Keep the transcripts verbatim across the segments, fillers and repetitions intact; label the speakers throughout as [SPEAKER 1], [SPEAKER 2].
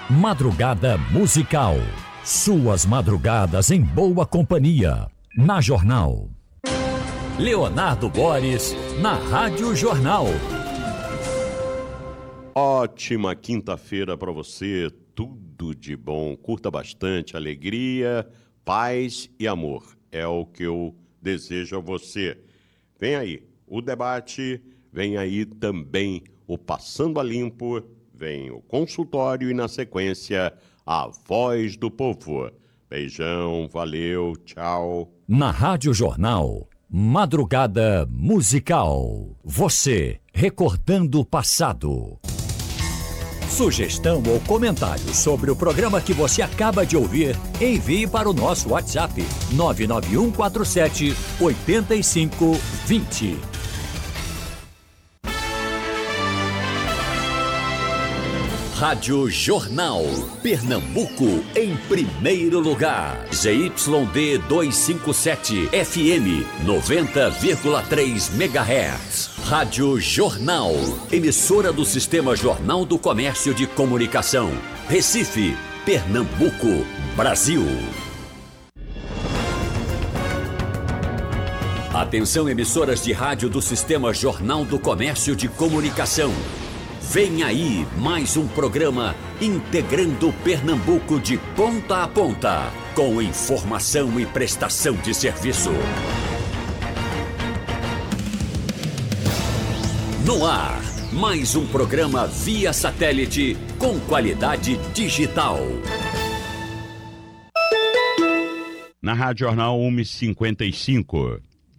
[SPEAKER 1] Madrugada Musical. Suas madrugadas em boa companhia. Na Jornal. Leonardo Boris, na Rádio Jornal.
[SPEAKER 2] Ótima quinta-feira para você. Tudo de bom. Curta bastante. Alegria, paz e amor. É o que eu desejo a você. Vem aí o debate, vem aí também o Passando a Limpo, vem o consultório e, na sequência, a Voz do Povo. Beijão, valeu, tchau.
[SPEAKER 1] Na Rádio Jornal, Madrugada Musical. Você recordando o passado. Sugestão ou comentário sobre o programa que você acaba de ouvir, envie para o nosso WhatsApp nove nove um quatro sete oito cinco dois zero. Rádio Jornal, Pernambuco em primeiro lugar. Z Y D duzentos e cinquenta e sete, F M noventa vírgula três megahertz. Rádio Jornal, emissora do Sistema Jornal do Comércio de Comunicação. Recife, Pernambuco, Brasil. Atenção, emissoras de rádio do Sistema Jornal do Comércio de Comunicação. Vem aí mais um programa integrando Pernambuco de ponta a ponta, com informação e prestação de serviço. No ar, mais um programa via satélite com qualidade digital.
[SPEAKER 2] Na Rádio Jornal uma e cinquenta e cinco.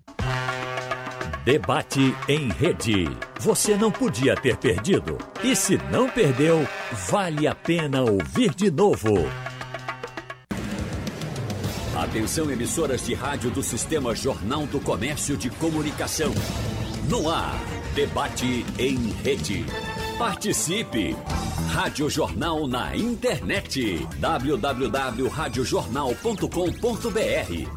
[SPEAKER 1] Debate em rede. Você não podia ter perdido. E se não perdeu, vale a pena ouvir de novo. Atenção, emissoras de rádio do Sistema Jornal do Comércio de Comunicação. No ar, debate em rede. Participe! Rádio Jornal na internet. w w w ponto rádio jornal ponto com ponto b r.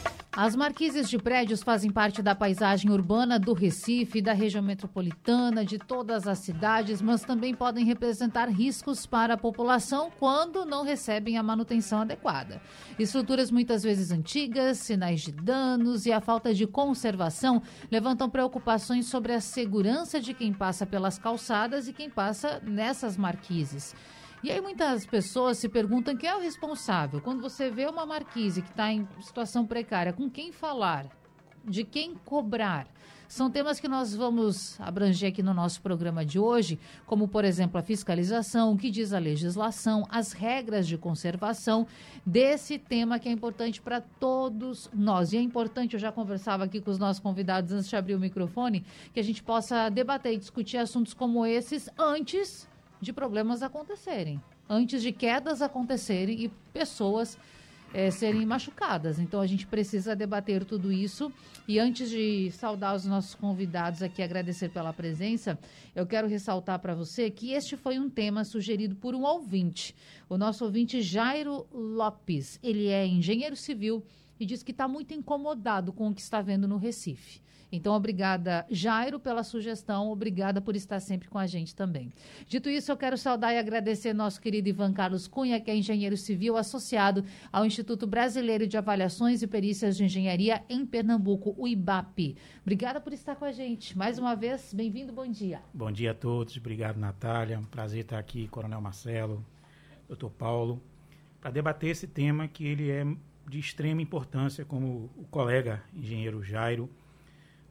[SPEAKER 3] As marquises de prédios fazem parte da paisagem urbana do Recife, da região metropolitana, de todas as cidades, mas também podem representar riscos para a população quando não recebem a manutenção adequada. Estruturas muitas vezes antigas, sinais de danos e a falta de conservação levantam preocupações sobre a segurança de quem passa pelas calçadas e quem passa nessas marquises. E aí muitas pessoas se perguntam quem é o responsável. Quando você vê uma marquise que está em situação precária, com quem falar? De quem cobrar? São temas que nós vamos abranger aqui no nosso programa de hoje, como, por exemplo, a fiscalização, o que diz a legislação, as regras de conservação desse tema que é importante para todos nós. E é importante, eu já conversava aqui com os nossos convidados antes de abrir o microfone, que a gente possa debater e discutir assuntos como esses antes de problemas acontecerem, antes de quedas acontecerem e pessoas é, serem machucadas. Então a gente precisa debater tudo isso. E antes de saudar os nossos convidados aqui, agradecer pela presença, eu quero ressaltar para você que este foi um tema sugerido por um ouvinte, o nosso ouvinte Jairo Lopes. Ele é engenheiro civil e diz que está muito incomodado com o que está vendo no Recife. Então, obrigada, Jairo, pela sugestão. Obrigada por estar sempre com a gente também. Dito isso, eu quero saudar e agradecer nosso querido Ivan Carlos Cunha, que é engenheiro civil associado ao Instituto Brasileiro de Avaliações e Perícias de Engenharia em Pernambuco, o I B A P. Obrigada por estar com a gente. Mais uma vez, bem-vindo, bom dia.
[SPEAKER 4] Bom dia a todos. Obrigado, Natália. Um prazer estar aqui, Coronel Marcelo, doutor Paulo, para debater esse tema que ele é de extrema importância, como o colega engenheiro Jairo